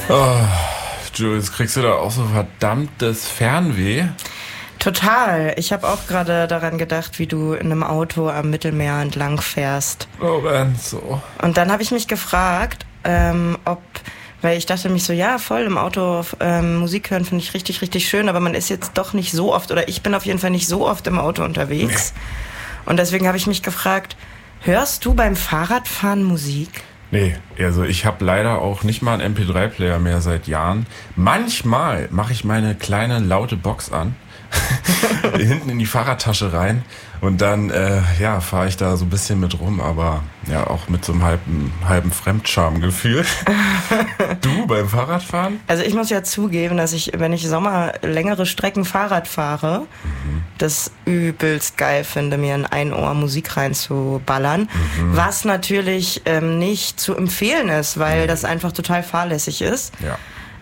Oh, Jules, kriegst du da auch so verdammtes Fernweh? Total. Ich habe auch gerade daran gedacht, wie du in einem Auto am Mittelmeer entlang fährst. Oh, Ben, so. Und dann habe ich mich gefragt, weil ich dachte mich so, ja, voll im Auto Musik hören finde ich richtig, richtig schön, aber man ist jetzt doch nicht so oft, oder ich bin auf jeden Fall nicht so oft im Auto unterwegs. Und deswegen habe ich mich gefragt, hörst du beim Fahrradfahren Musik? Nee, also ich habe leider auch nicht mal einen MP3-Player mehr seit Jahren. Manchmal mache ich meine kleine laute Box an, hinten in die Fahrradtasche rein und dann fahre ich da so ein bisschen mit rum, aber ja auch mit so einem halben Fremdschamgefühl. Du beim Fahrradfahren? Also ich muss ja zugeben, dass ich, wenn ich Sommer längere Strecken Fahrrad fahre, das übelst geil finde, mir in ein Ohr Musik reinzuballern, was natürlich nicht zu empfehlen ist, weil das einfach total fahrlässig ist. Ja.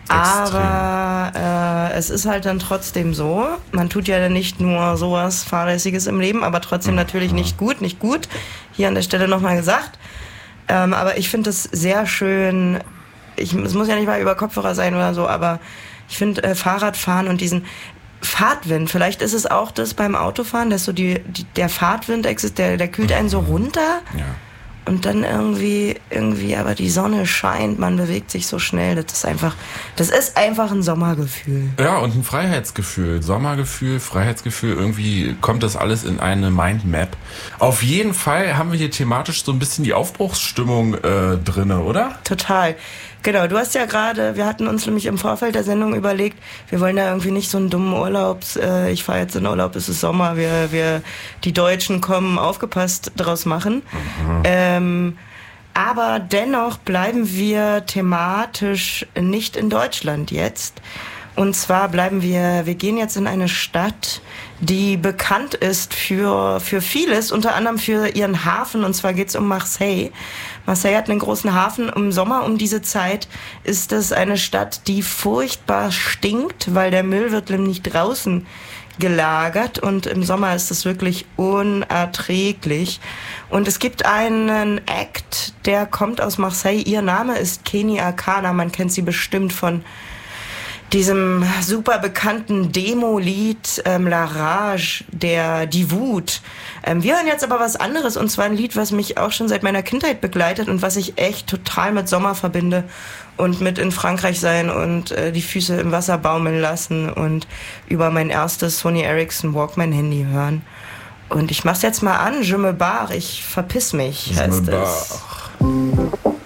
Aber es ist halt dann trotzdem so, man tut ja nicht nur sowas Fahrlässiges im Leben, aber trotzdem natürlich nicht gut. Hier an der Stelle nochmal gesagt. Aber ich finde es sehr schön, es muss ja nicht mal über Kopfhörer sein oder so, aber ich finde Fahrradfahren und diesen Fahrtwind, vielleicht ist es auch das beim Autofahren, dass so der Fahrtwind existiert, der kühlt einen so runter. Ja. Und dann irgendwie, aber die Sonne scheint, man bewegt sich so schnell. Das ist einfach ein Sommergefühl. Ja, und ein Freiheitsgefühl. Sommergefühl, Freiheitsgefühl, irgendwie kommt das alles in eine Mindmap. Auf jeden Fall haben wir hier thematisch so ein bisschen die Aufbruchsstimmung drinne, oder? Total. Genau, du hast ja gerade, wir hatten uns nämlich im Vorfeld der Sendung überlegt, wir wollen da irgendwie nicht so einen dummen ich fahre jetzt in Urlaub, es ist Sommer, die Deutschen kommen, aufgepasst draus machen. Aber dennoch bleiben wir thematisch nicht in Deutschland jetzt. Und zwar wir gehen jetzt in eine Stadt, die bekannt ist für vieles, unter anderem für ihren Hafen, und zwar geht's um Marseille. Marseille hat einen großen Hafen. Im Sommer um diese Zeit ist es eine Stadt, die furchtbar stinkt, weil der Müll wird nämlich draußen gelagert und im Sommer ist es wirklich unerträglich. Und es gibt einen Act, der kommt aus Marseille. Ihr Name ist Kenny Arcana, man kennt sie bestimmt von diesem super bekannten Demo-Lied La Rage, die Wut. Wir hören jetzt aber was anderes, und zwar ein Lied, was mich auch schon seit meiner Kindheit begleitet und was ich echt total mit Sommer verbinde und mit in Frankreich sein und die Füße im Wasser baumeln lassen und über mein erstes Sony Ericsson Walkman-Handy hören. Und ich mach's jetzt mal an, Je me barre, ich verpiss mich, heißt es.